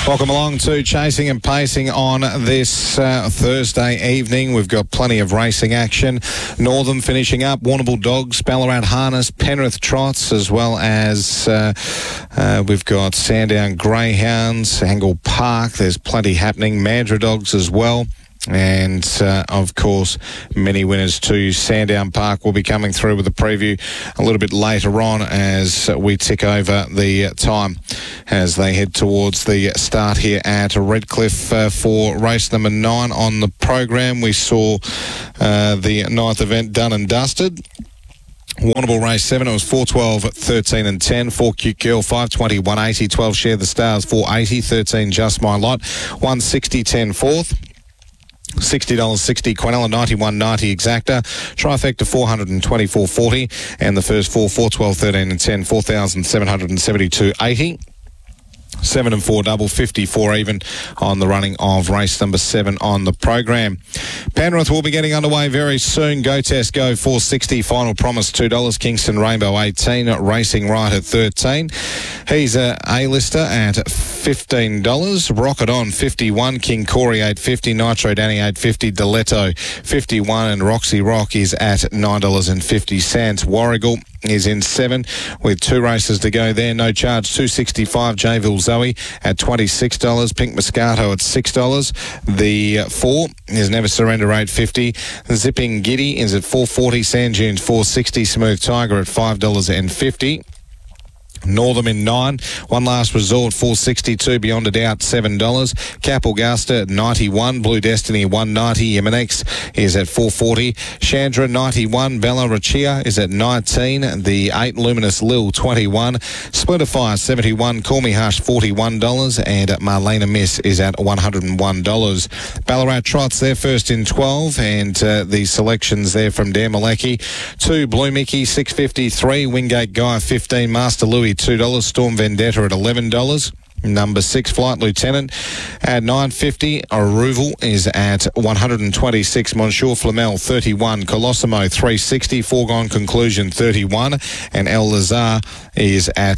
Welcome along to Chasing and Pacing on this Thursday evening. We've got plenty of racing action. Northam finishing up, Warrnambool Dogs, Ballarat Harness, Penrith Trots, as well as we've got Sandown Greyhounds, Angle Park. There's plenty happening. Mandurah Dogs as well. And, of course, many winners too. Sandown Park will be coming through with a preview a little bit later on as we tick over the time as they head towards the start here at Redcliffe for race number 9 on the program. We saw the 9th event done and dusted. Warrnambool race 7, it was 4, 12, 13 and 10. 4 Cute Girl, 520, 180. 12 Share the Stars, 480. 13 Just My Lot, 160, 10 fourth. $60.60 Quinella, 91.90 Exacta, Trifecta 424.40, and the first 4, 12, 13 and 10, 4,772.80. 7 and 4 double, 54 even on the running of race number 7 on the program. Penrith will be getting underway very soon. Go Test Go 460, Final Promise $2, Kingston Rainbow 18, Racing Right at 13. He's a A-lister at $15. Rocket On 51, King Corey 850, Nitro Danny 850, Deletto 51, and Roxy Rock is at $9.50. Warrigal is in 7 with 2 races to go there. No charge, 265 Jayville Zoe at $26. Pink Moscato at $6. The 4 is Never Surrender 850. Zipping Giddy is at $440. Sand Dunes 460. Smooth Tiger at $5.50. Northam in 9. One Last Resort, 462. Beyond a Doubt, $7. Capelgusta at 91. Blue Destiny, 190. Eminex is at 440. Chandra, 91. Bella Riccia is at 19. The 8 Luminous Lil, 21. Splitterfire, 71. Call Me Hush, $41. And Marlena Miss is at $101. Ballarat Trots, they're first in 12. And the selections there from Dan Malecki. 2 Blue Mickey, $6.50. 3 Wingate Guy, $15. Master Louis, $2. Storm Vendetta at $11. Number 6 Flight Lieutenant at $9.50. Aruval is at $126. Monsieur Flamel, $31. Colossimo, $3.60. Foregone Conclusion, $31. And El Lazar is at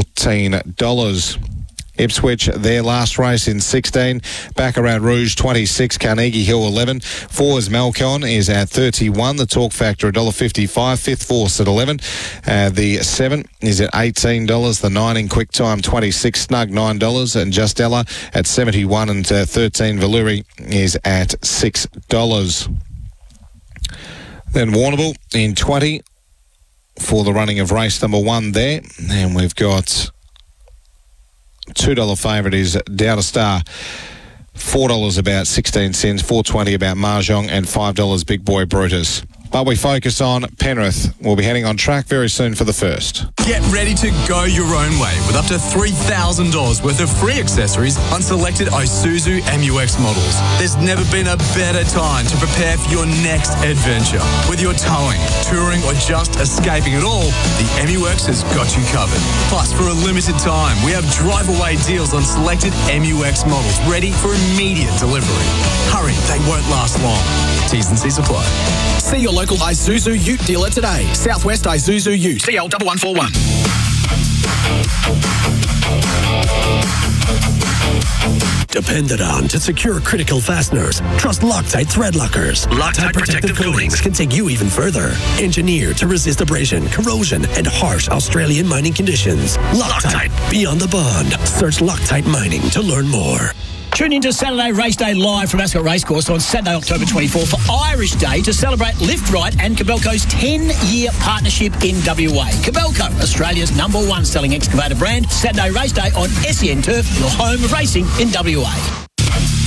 $14. Ipswich, their last race in 16. Baccarat Rouge, 26. Carnegie Hill, 11. 4 is Malcon is at 31. The Torque Factor, $1.55. Fifth Force at 11. The 7 is at $18. The 9 in Quick Time, 26. Snug, $9. And Justella at 71. And 13 Valuri is at $6. Then Warrnambool in 20 for the running of race number 1 there. And we've got $2 favourite is Down a Star, $4 about 16 cents, $4.20 about Mahjong, and $5 Big Boy Brutus. But we focus on Penrith. We'll be heading on track very soon for the first. Get ready to go your own way with up to $3,000 worth of free accessories on selected Isuzu MU-X models. There's never been a better time to prepare for your next adventure. Whether you're towing, touring, or just escaping it all, the MU-X has got you covered. Plus, for a limited time, we have drive-away deals on selected MU-X models ready for immediate delivery. Hurry, they won't last long. T's and C's apply. See your local Isuzu Ute dealer today. Southwest Isuzu Ute. CL 1141. Depended on to secure critical fasteners. Trust Loctite thread lockers. Loctite protective coatings can take you even further. Engineered to resist abrasion, corrosion, and harsh Australian mining conditions. Loctite, beyond the bond. Search Loctite Mining to learn more. Tune into Saturday Race Day live from Ascot Racecourse on Saturday, October 24 for Irish Day to celebrate Lift Right and Kobelco's 10-year partnership in WA. Kobelco, Australia's #1 selling excavator brand. Saturday Race Day on SEN Turf, your home of racing in WA.